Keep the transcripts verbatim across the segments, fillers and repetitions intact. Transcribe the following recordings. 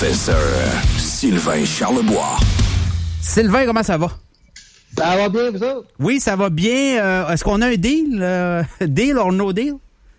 Professeur Sylvain Charlebois. Sylvain, comment ça va? Ça va bien, vous autres? Oui, ça va bien. Euh, est-ce qu'on a un deal? Euh, deal or no deal?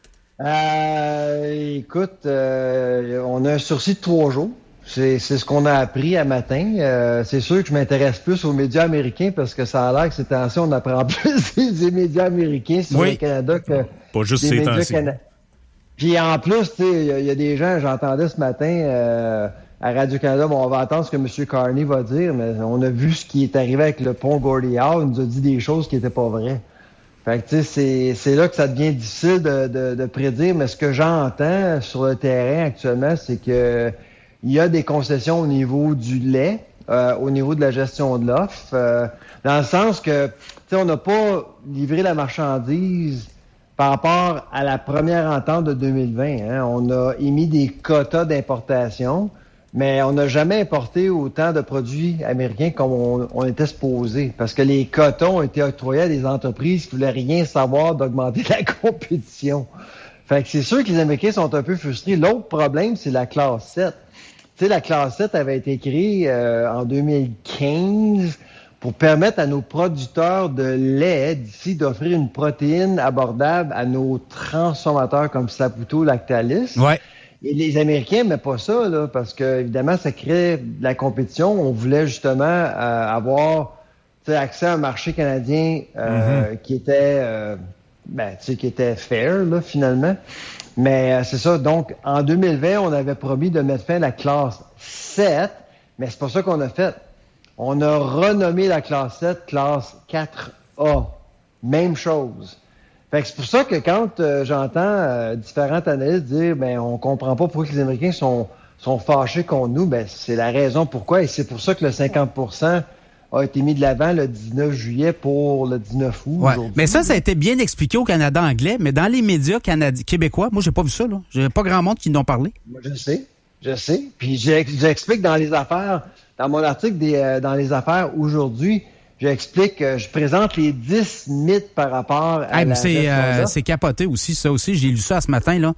Euh, écoute, euh, on a un sursis de trois jours. C'est, c'est ce qu'on a appris à matin. Euh, c'est sûr que je m'intéresse plus aux médias américains parce que ça a l'air que ces temps-ci, on apprend plus des médias américains sur oui. le Canada que Pas juste des ces médias temps-ci. canadiens. Puis en plus, tu sais, il y, y a des gens, j'entendais ce matin euh, à Radio-Canada, bon, on va attendre ce que M. Carney va dire, mais on a vu ce qui est arrivé avec le pont Gordie Howe. Il nous a dit des choses qui n'étaient pas vraies. Fait que, tu sais, c'est, c'est là que ça devient difficile de, de, de prédire, mais ce que j'entends sur le terrain actuellement, c'est que il y a des concessions au niveau du lait, euh, au niveau de la gestion de l'offre, euh, dans le sens que, tu sais, on n'a pas livré la marchandise par rapport à la première entente de deux mille vingt. Hein. On a émis des quotas d'importation, mais on n'a jamais importé autant de produits américains comme on, on était supposé, parce que les quotas ont été octroyés à des entreprises qui voulaient rien savoir d'augmenter la compétition. Fait que c'est sûr que les Américains sont un peu frustrés. L'autre problème, c'est la classe sept. Tu sais, la classe sept avait été créée euh, en deux mille quinze pour permettre à nos producteurs de lait d'ici d'offrir une protéine abordable à nos transformateurs comme Saputo, Lactalis. Ouais. Et les Américains n'aimaient pas ça, là, parce que évidemment, ça crée de la compétition. On voulait justement euh, avoir accès à un marché canadien euh, mm-hmm. qui était euh, ben, tu sais, qui était fair, là, finalement. Mais euh, c'est ça. Donc, en deux mille vingt, on avait promis de mettre fin à la classe sept, mais c'est pas ça qu'on a fait. On a renommé la classe sept classe quatre A. Même chose. Fait que c'est pour ça que quand euh, j'entends euh, différentes analystes dire ben on comprend pas pourquoi les Américains sont, sont fâchés contre nous, ben c'est la raison pourquoi. Et c'est pour ça que le cinquante pour cent a été mis de l'avant le dix-neuf juillet pour le dix-neuf août. Ouais. Mais ça, ça a été bien expliqué au Canada anglais, mais dans les médias canadiens, québécois, moi, j'ai pas vu ça, là. J'ai pas grand monde qui n'ont parlé. Moi, je sais. Je sais. Puis j'explique dans les affaires, dans mon article des, euh, dans les affaires aujourd'hui, j'explique, euh, je présente les dix mythes par rapport à hey, la c'est, euh, c'est capoté aussi, ça aussi. J'ai lu ça ce matin, là.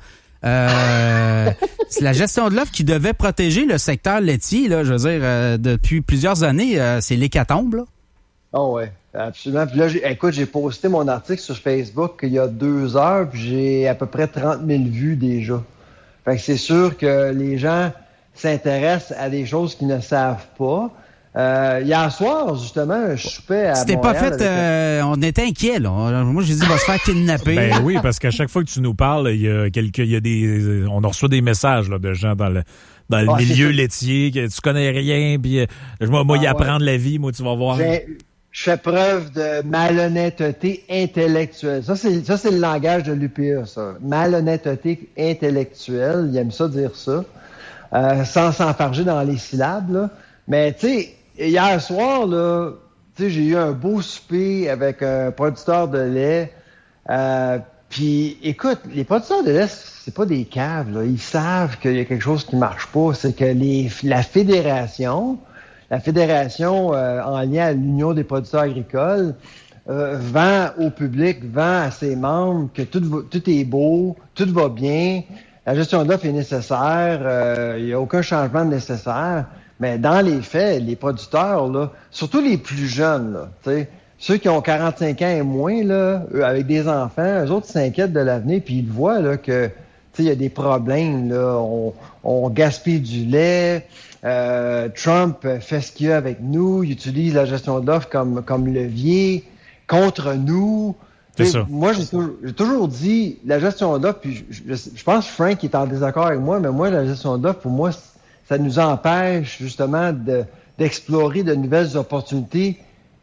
Euh, c'est la gestion de l'offre qui devait protéger le secteur laitier, là, je veux dire, euh, depuis plusieurs années, euh, c'est l'hécatombe, là. Oh ouais, absolument. Puis là, j'ai, écoute, j'ai posté mon article sur Facebook il y a deux heures, puis j'ai à peu près trente mille vues déjà. Fait que c'est sûr que les gens s'intéressent à des choses qu'ils ne savent pas. Euh, hier soir, justement, je soupais à C'était Montréal pas fait, avec... euh, on était inquiets, là. Moi, j'ai dit, il va se faire kidnapper. Ben oui, parce qu'à chaque fois que tu nous parles, il y a quelques, il y a des, on reçoit des messages, là, de gens dans le, dans le ah, milieu laitier, que tu connais rien, puis euh, moi, moi, ah, y apprendre ouais. la vie, moi, tu vas voir. J'ai, je fais preuve de malhonnêteté intellectuelle. Ça, c'est, ça, c'est le langage de l'U P A, ça. Malhonnêteté intellectuelle. Il aime ça dire ça. Euh, sans s'enfarger dans les syllabes, là. Mais, tu sais, hier soir, là, tu sais, j'ai eu un beau souper avec un producteur de lait. Euh, puis, écoute, les producteurs de lait, c'est pas des caves, là. Ils savent qu'il y a quelque chose qui marche pas. C'est que les, la fédération, la fédération euh, en lien à l'Union des producteurs agricoles, euh, vend au public, vend à ses membres que tout, va, tout est beau, tout va bien, la gestion de l'offre est nécessaire, euh, il n'y a aucun changement nécessaire. Mais dans les faits, les producteurs, là, surtout les plus jeunes, là, t'sais, ceux qui ont quarante-cinq ans et moins, là, eux, avec des enfants, eux autres s'inquiètent de l'avenir, puis ils voient là, que il y a des problèmes. Là, on, on gaspille du lait, euh, Trump fait ce qu'il y a avec nous, il utilise la gestion de l'offre comme, comme levier contre nous. C'est ça. Moi, j'ai toujours, j'ai toujours dit, la gestion de l'offre, puis je, je, je pense que Frank est en désaccord avec moi, mais moi, la gestion de l'offre, pour moi, ça nous empêche justement de, d'explorer de nouvelles opportunités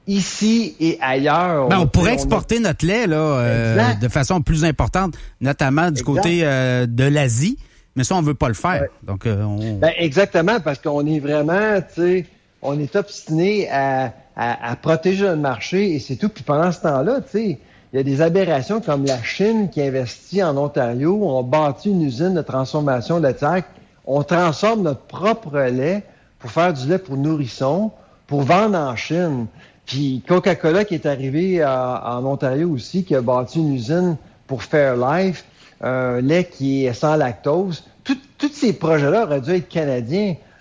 ici et ailleurs. Ben, on, on pourrait on exporter a... notre lait là, euh, de façon plus importante, notamment du exact. côté euh, de l'Asie, mais ça, on veut pas le faire. Ouais. Donc, euh, on... ben, exactement, parce qu'on est vraiment, tu sais, on est obstiné à, à, à protéger notre marché et c'est tout. Puis pendant ce temps-là, tu sais, il y a des aberrations comme la Chine qui investit en Ontario, on bâtit une usine de transformation laitière. On transforme notre propre lait pour faire du lait pour nourrissons, pour vendre en Chine. Puis Coca-Cola qui est arrivé à, en Ontario aussi, qui a bâti une usine pour Fairlife, un lait qui est sans lactose. Tous ces projets-là auraient dû être canadiens.